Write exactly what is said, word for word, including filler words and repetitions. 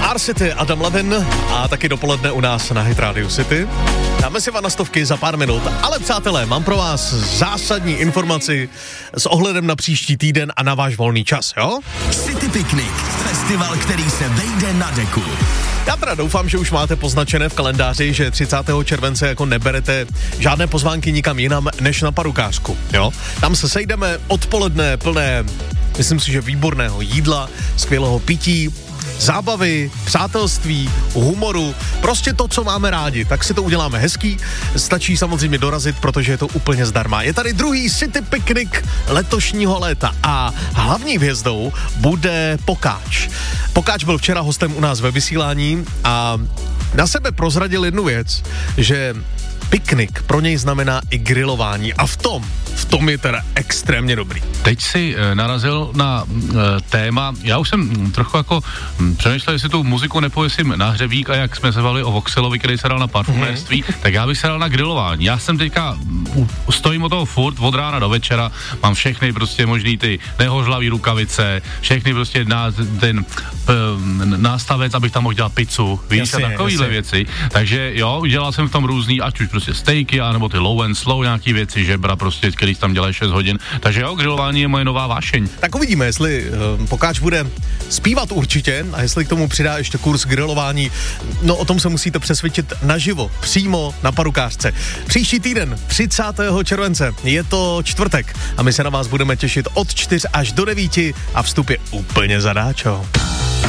Star City, Adam Levin a taky dopoledne u nás na Hit Radio City. Dáme si vám na stovky za pár minut, ale přátelé, mám pro vás zásadní informaci s ohledem na příští týden a na váš volný čas, jo? City Picnic, festival, který se vejde na deku. Já teda doufám, že už máte poznačené v kalendáři, že třicátého července jako neberete žádné pozvánky nikam jinam než na Parukářku, jo? Tam se sejdeme odpoledne plné, myslím si, že výborného jídla, skvělého pití, zábavy, přátelství, humoru, prostě to, co máme rádi, tak si to uděláme hezký, stačí samozřejmě dorazit, protože je to úplně zdarma. Je tady druhý City Picnic letošního léta a hlavní hvězdou bude Pokáč. Pokáč byl včera hostem u nás ve vysílání a na sebe prozradil jednu věc, že piknik pro něj znamená i grilování a v tom, v tom je teda extrémně dobrý. Teď si e, narazil na e, téma, já už jsem trochu jako m, přemýšlel, jestli tu muziku nepověsím na hřebík a jak jsme se bavili o Voxelovi, který se dal na parfumérství, mm-hmm. tak já bych se dal na grilování. Já jsem teďka, m, stojím o toho furt, od rána do večera, mám všechny prostě možný ty nehořlavý rukavice, všechny prostě ná, ten p, nástavec, abych tam mohl dělat pizzu, víš, jasně, a takovýhle jasně. věci. Takže jo, udělal jsem v tom různý, ať už prostě stejky, anebo ty low and slow nějaký věci, žebra prostě, který tam dělají šest hodin. Takže jo, grilování je moje nová vášeň. Tak uvidíme, jestli uh, Pokáč bude zpívat určitě a jestli k tomu přidá ještě kurz grilování. No o tom se musíte přesvědčit naživo, přímo na Parukářce. Příští týden, třicátého července, je to čtvrtek a my se na vás budeme těšit od čtyř až do devíti a vstup je úplně zadáčo.